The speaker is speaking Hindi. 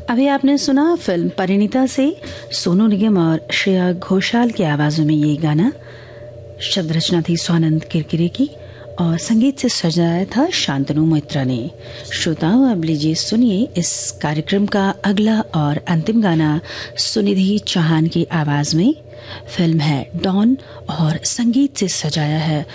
अभी आपने सुना फिल्म परिणीता से सोनू निगम और श्रेया घोषाल की आवाजों में ये गाना। शब्द रचना थी स्वानंद किरकिरे की और संगीत से सजाया था शांतनु मोइत्रा ने। श्रोताओं, अब लीजिए सुनिए इस कार्यक्रम का अगला और अंतिम गाना सुनिधि चौहान की आवाज में। फिल्म है डॉन और संगीत से सजाया है